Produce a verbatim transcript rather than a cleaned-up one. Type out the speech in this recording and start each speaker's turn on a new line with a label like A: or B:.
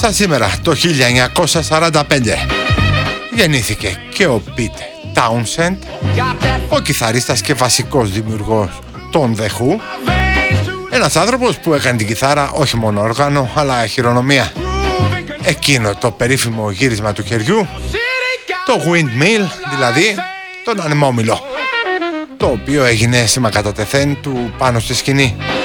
A: Στα σήμερα, το χίλια εννιακόσια σαράντα πέντε, γεννήθηκε και ο Πιτ Τάουνσεντ, ο κιθαρίστας και βασικός δημιουργός των The Who, ένας άνθρωπος που έκανε την κιθάρα όχι μόνο όργανο αλλά χειρονομία. Εκείνο το περίφημο γύρισμα του χεριού, το windmill, δηλαδή τον ανεμόμυλο, το οποίο έγινε σήμα κατά τεθέν του πάνω στη σκηνή.